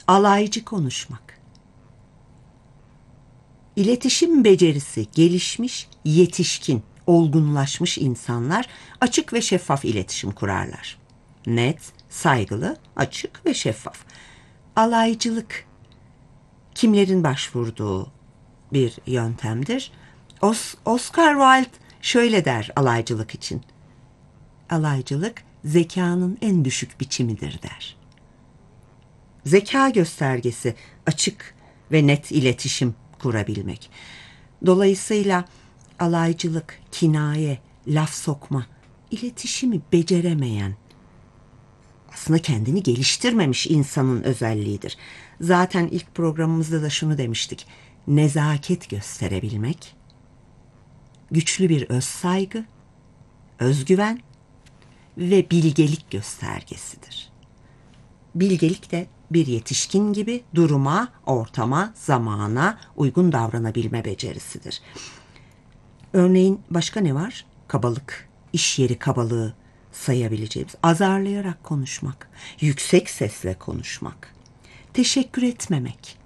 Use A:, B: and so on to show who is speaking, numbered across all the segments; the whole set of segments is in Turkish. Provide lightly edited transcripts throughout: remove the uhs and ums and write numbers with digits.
A: Alaycı konuşmak. İletişim becerisi gelişmiş, yetişkin, olgunlaşmış insanlar açık ve şeffaf iletişim kurarlar. Net, saygılı, açık ve şeffaf. Alaycılık kimlerin başvurduğu bir yöntemdir. Oscar Wilde şöyle der alaycılık için. Alaycılık zekanın en düşük biçimidir der. Zeka göstergesi açık ve net iletişim kurabilmek. Dolayısıyla alaycılık, kinaye, laf sokma, iletişimi beceremeyen, aslında kendini geliştirmemiş insanın özelliğidir. Zaten ilk programımızda da şunu demiştik. Nezaket gösterebilmek, güçlü bir özsaygı, özgüven ve bilgelik göstergesidir. Bilgelik de bir yetişkin gibi duruma, ortama, zamana uygun davranabilme becerisidir. Örneğin başka ne var? Kabalık, iş yeri kabalığı sayabileceğimiz. Azarlayarak konuşmak, yüksek sesle konuşmak, teşekkür etmemek.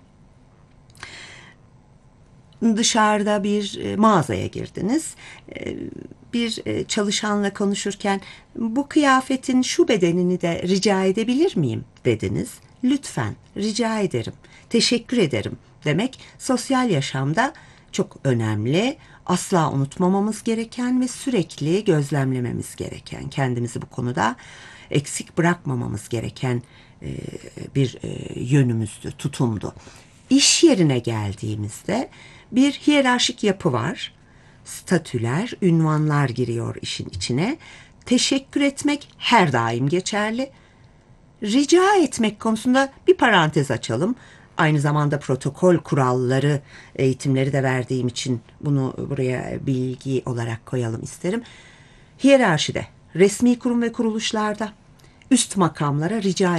A: Dışarıda bir mağazaya girdiniz. Bir çalışanla konuşurken bu kıyafetin şu bedenini de rica edebilir miyim dediniz. Lütfen, rica ederim, teşekkür ederim demek sosyal yaşamda çok önemli. Asla unutmamamız gereken ve sürekli gözlemlememiz gereken, kendimizi bu konuda eksik bırakmamamız gereken bir yönümüzdü, tutumdu. İş yerine geldiğimizde bir hiyerarşik yapı var. Statüler, ünvanlar giriyor işin içine. Teşekkür etmek her daim geçerli. Rica etmek konusunda bir parantez açalım. Aynı zamanda protokol kuralları, eğitimleri de verdiğim için bunu buraya bilgi olarak koyalım isterim. Hiyerarşide, resmi kurum ve kuruluşlarda üst makamlara rica